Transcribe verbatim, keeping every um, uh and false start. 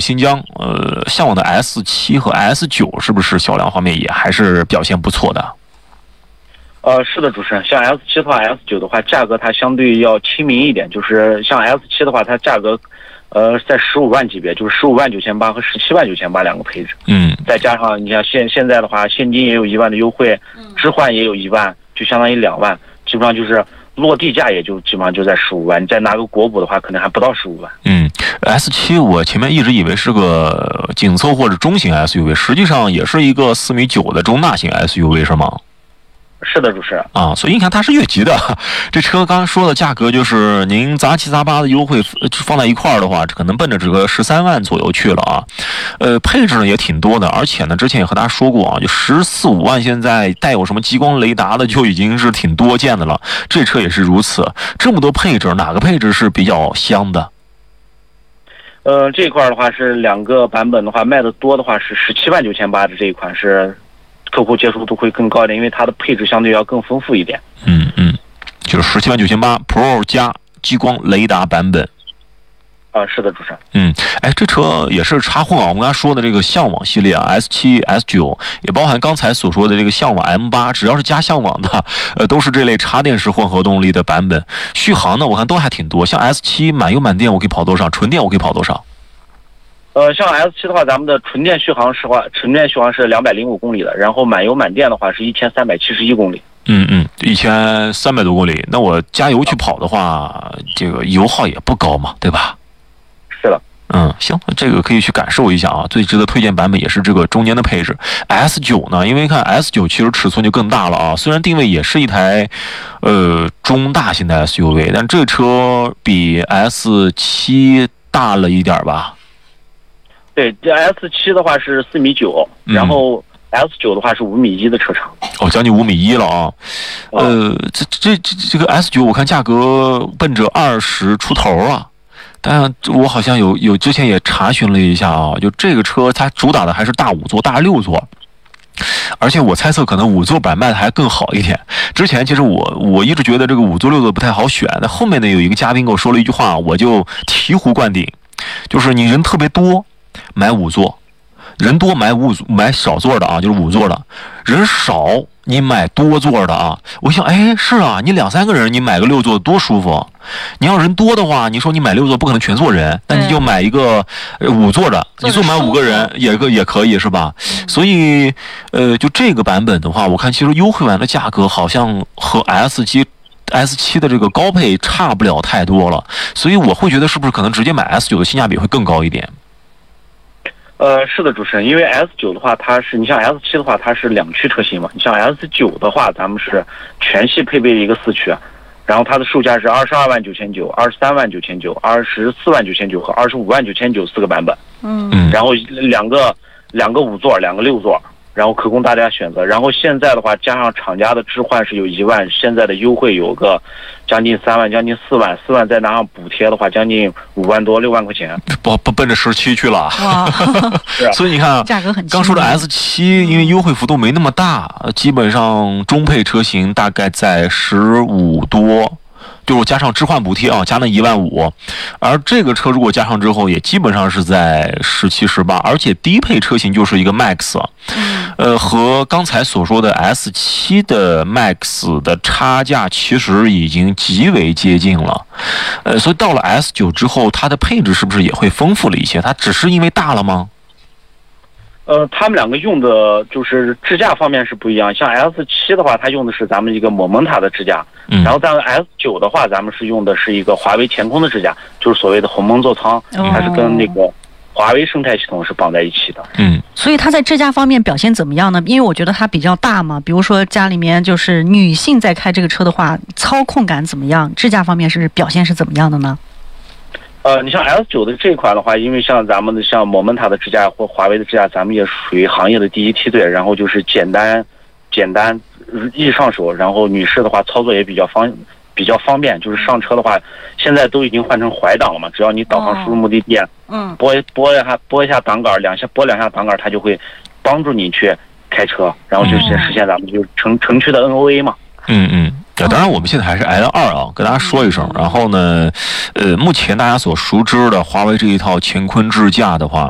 们新疆，呃，向往的 S 七 和 S 九是不是销量方面也还是表现不错的？ 呃，是的，主持人，像 S 七 的话 ，S 九的话，价格它相对要亲民一点，就是像 S 七 的话，它价格，呃，在十五万级别，就是十五万九千八和十七万九千八两个配置， 嗯， 再加上你像现现在的话，现金也有一万的优惠，置换也有一万，就相当于两万，基本上就是落地价也就基本上就在十五万，你再拿个国补的话，可能还不到十五万。 嗯 ，S 七 我前面一直以为是个紧凑或者中型 S U V， 实际上也是一个四米九的中大型 S U V 是吗？ 是的，主持人啊，所以你看它是越级的。这车刚刚说的价格就是您杂七杂八的优惠放在一块儿的话，这可能奔着这个十三万左右去了啊。呃，配置呢也挺多的，而且呢之前也和大家说过啊，就十四五万现在带有什么激光雷达的就已经是挺多见的了。这车也是如此，这么多配置，哪个配置是比较香的？ 呃，这一块的话是两个版本的话，卖的多的话是十七万九千八的这一款是。客户接受度会更高一点，因为它的配置相对要更丰富一点。 嗯嗯，就是十七万九千八 Pro 加激光雷达版本。 啊，是的，主持人。 嗯，哎，这车也是插混啊。我们刚才说的这个向往系列啊 ，S 七、S 九，也包含刚才所说的这个向往 M 八，只要是加向往的，呃，都是这类插电式混合动力的版本。续航呢，我看都还挺多。像 S 七满油满电我可以跑多少？纯电我可以跑多少？ 呃，像 S 七 的话，咱们的纯电续航是话，纯电续航是两百零五公里的，然后满油满电的话是一千三百七十一公里。 嗯嗯，一千三百多公里，那我加油去跑的话，这个油耗也不高嘛，对吧？ 是的。 嗯，行，这个可以去感受一下啊。最值得推荐版本也是这个中间的配置。S 九 呢，因为看 S 九 其实尺寸就更大了啊，虽然定位也是一台呃中大型的 S U V， 但这车比 S 七 大了一点吧。 对，这 S 七 的话是四米九，然后 S 九 的话是五米一的车长。 哦，将近五米一了啊。呃，这这这这个 S 九 我看价格奔着二十出头啊。但我好像有有之前也查询了一下啊，就这个车它主打的还是大五座、大六座。而且我猜测可能五座版卖的还更好一点。之前其实我我一直觉得这个五座六座不太好选，那后面呢有一个嘉宾跟我说了一句话，我就醍醐灌顶，就是你人特别多买五座，人多买五买少座的啊，就是五座的，人少你买多座的啊。我想，哎，是啊，你两三个人你买个六座多舒服。你要人多的话，你说你买六座不可能全坐人，那你就买一个五座的，你坐满五个人也个也可以是吧？所以，呃，就这个版本的话，我看其实优惠版的价格好像和 S 七。S 七 的这个高配差不了太多了，所以我会觉得是不是可能直接买 S 九 的性价比会更高一点？ 呃，是的，主持人，因为 S 九 的话，它是你像 S 七 的话，它是两驱车型嘛，你像 S 九 的话，咱们是全系配备一个四驱，然后它的售价是二十二万九千九、二十三万九千九、二十四万九千九和二十五万九千九四个版本。 嗯， 然后两个两个五座，两个六座。然后可供大家选择，然后现在的话，加上厂家的置换是有一万，现在的优惠有个将近三万，将近四万，四万再拿上补贴的话，将近五万多六万块钱， 不不奔着十七去了。 哇， 所以你看， 价格很刚说的 S 七，因为优惠幅度没那么大，基本上中配车型大概在十五多。就是加上置换补贴啊，加那一万五，而这个车如果加上之后，也基本上是在十七、十八，而且低配车型就是一个 Max， 呃，和刚才所说的 S 七 的 Max 的差价其实已经极为接近了，呃，所以到了 S 九 之后，它的配置是不是也会丰富了一些？它只是因为大了吗？ 呃，他们两个用的就是支架方面是不一样，像 S 七 的话，它用的是咱们一个摩蒙塔的支架， 嗯、 然后咱们 S 九 的话，咱们是用的是一个华为天空的支架，就是所谓的鸿蒙座舱，它是跟那个华为生态系统是绑在一起的。 嗯， 所以它在支架方面表现怎么样呢？因为我觉得它比较大嘛，比如说家里面就是女性在开这个车的话，操控感怎么样？支架方面是表现是怎么样的呢？ 呃，你像 S 九 的这一款的话，因为像咱们的像摩蒙塔的支架或华为的支架，咱们也属于行业的第一梯队。然后就是简单、简单易上手，然后女士的话操作也比较方比较方便。就是上车的话，现在都已经换成怀档了嘛，只要你导航输入目的地， 嗯， 拨拨一下拨一下档杆，两下拨两下档杆，它就会帮助你去开车，然后就实现咱们就是城城区的 N O A 嘛。 嗯嗯。当然，我们现在还是 L 二啊，跟大家说一声。然后呢，呃，目前大家所熟知的华为这一套乾坤支架的话，